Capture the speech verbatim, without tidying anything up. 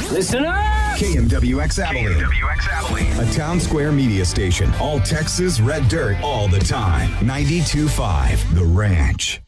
Listen up! K M W X Abilene. K M W X Abilene. A Town Square media station. All Texas, red dirt, all the time. ninety-two point five The Ranch.